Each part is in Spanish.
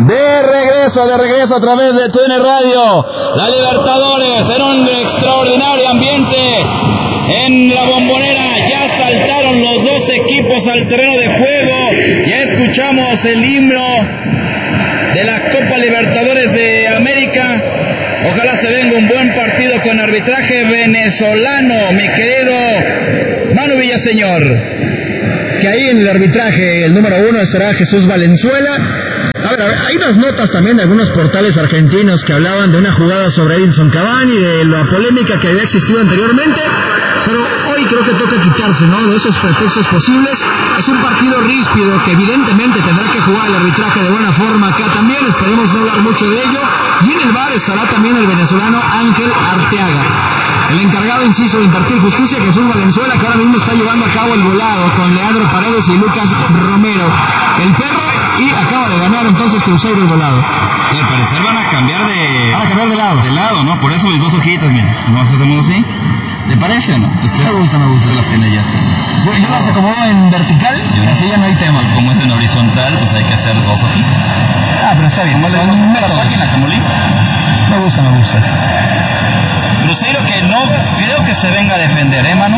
De regreso a través de TUDN Radio. La Libertadores en un extraordinario ambiente en la Bombonera. Ya saltaron los dos equipos al terreno de juego. Ya escuchamos el himno de la Copa Libertadores de América. Ojalá se venga un buen partido con arbitraje venezolano, mi querido Manu Villaseñor. Que ahí en el arbitraje el número 1 estará Jesús Valenzuela. A ver, hay unas notas también de algunos portales argentinos que hablaban de una jugada sobre Edinson Cavani, de la polémica que había existido anteriormente, pero hoy creo que toca quitarse, ¿no?, de esos pretextos posibles. Es un partido ríspido que evidentemente tendrá que jugar el arbitraje de buena forma acá también, esperemos no hablar mucho de ello, y en el VAR estará también el venezolano Ángel Arteaga. El encargado, insisto, de impartir justicia, Jesús Valenzuela, que ahora mismo está llevando a cabo el volado con Leandro Paredes y Lucas Romero. El perro, y acaba de ganar entonces Cruzeiro el volado. Y al parecer van a cambiar de lado. De lado, ¿no? Por eso mis dos hojitas, mira. ¿Nos hacemos así? ¿Le parece o no? Me gusta. Las tiene ya así. Yo las acomodo en vertical, y así ya no hay tema. Como es en horizontal, pues hay que hacer dos hojitas. Pero está bien. Son métodos. Como libro. Me gusta. Cruzeiro que no creo que se venga a defender, Manu.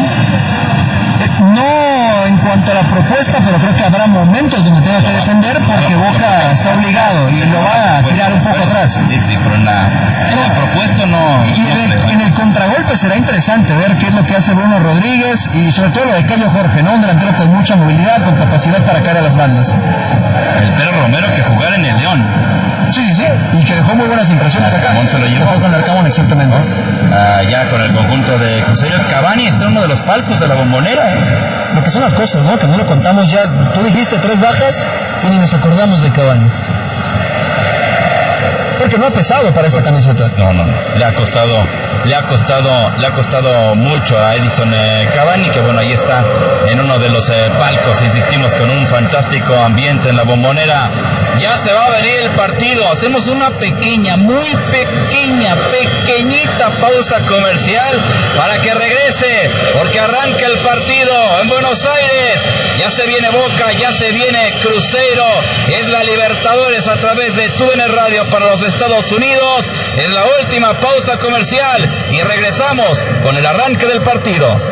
No en cuanto a la propuesta, pero creo que habrá momentos donde tenga que defender porque Boca está obligado y lo va a tirar un poco atrás. Sí, pero en la propuesta no. Y en el contragolpe será interesante ver qué es lo que hace Bruno Rodríguez y sobre todo lo de Cayo Jorge, ¿no? Un delantero con mucha movilidad, con capacidad para caer a las bandas. El Perro Romero que jugara en el León. Sí, y que dejó muy buenas impresiones acá. Se lo llevó. Se fue con el Arcamón, exactamente. Ya con el conjunto de Cruzeiro. Cavani está en uno de los palcos de la Bombonera, Lo que son las cosas, ¿no? Que no lo contamos ya. Tú dijiste 3 bajas y ni nos acordamos de Cavani. Porque no ha pesado para esta camiseta. No. Le ha costado mucho a Edinson Cavani, que bueno, ahí está en uno de los palcos, insistimos, con un fantástico ambiente en la Bombonera. Ya se va a venir el partido. Hacemos una muy pequeñita pausa comercial para que regrese, porque arranca el partido en Buenos Aires. Ya se viene Boca, ya se viene Cruzeiro. Es la Libertadores a través de TUDN Radio para los Estados Unidos. Es la última pausa comercial y regresamos con el arranque del partido.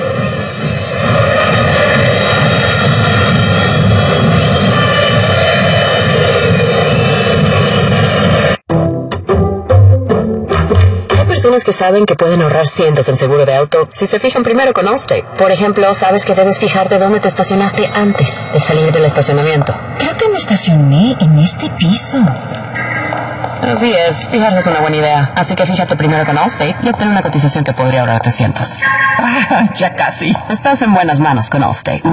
Personas que saben que pueden ahorrar cientos en seguro de auto si se fijan primero con Allstate. Por ejemplo, sabes que debes fijarte dónde te estacionaste antes de salir del estacionamiento. Creo que me estacioné en este piso. Así es, fijarse es una buena idea. Así que fíjate primero con Allstate y obtén una cotización que podría ahorrarte cientos. Ya casi. Estás en buenas manos con Allstate.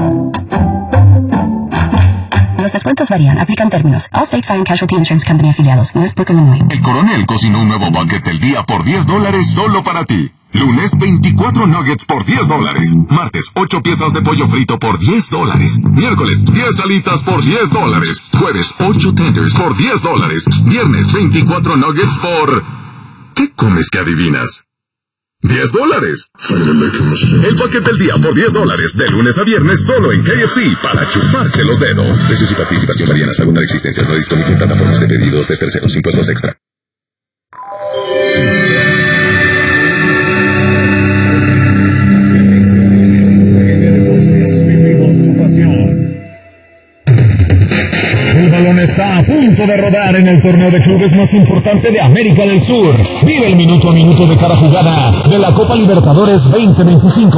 Los descuentos varían. Aplican términos. Allstate Fire and Casualty Insurance Company afiliados. Northbrook, Illinois. El Coronel cocinó un nuevo bucket del día por $10 solo para ti. Lunes, 24 nuggets por $10. Martes, 8 piezas de pollo frito por $10. Miércoles, 10 alitas por $10. Jueves, 8 tenders por $10. Viernes, 24 nuggets por... ¿Qué comes que adivinas? $10. El paquete del día por $10 de lunes a viernes solo en KFC para chuparse los dedos. Precios y participación varían hasta agotar existencias. No disponible en plataformas de pedidos de terceros. Impuestos extra. El balón está a punto de rodar en el torneo de clubes más importante de América del Sur. Vive el minuto a minuto de cada jugada de la Copa Libertadores 2025.